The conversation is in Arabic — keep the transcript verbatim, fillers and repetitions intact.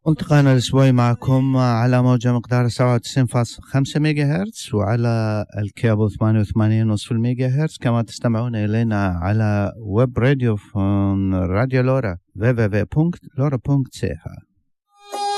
انتقلنا الأسبوعي معكم على موجة مقدار سبعة وتسعين فاصلة خمسة ميجا هرتز وعلى الكابل ثمانية وثمانين نصف الميجا هرتز، كما تستمعون إلينا على ويب راديو فون راديو لورا دبليو دبليو دبليو دوت لورا دوت سي إتش.